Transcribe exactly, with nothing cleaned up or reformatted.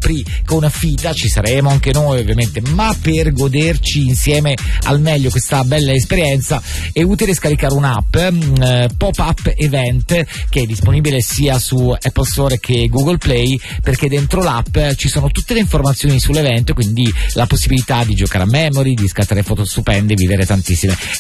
Capri con Fida, ci saremo anche noi ovviamente, ma per goderci insieme al meglio questa bella esperienza è utile scaricare un'app, eh, Pop-Up Event, che è disponibile sia su Apple Store che Google Play, perché dentro l'app ci sono tutte le informazioni sull'evento, quindi la possibilità di giocare a memory, di scattare foto stupende, vivere tantissime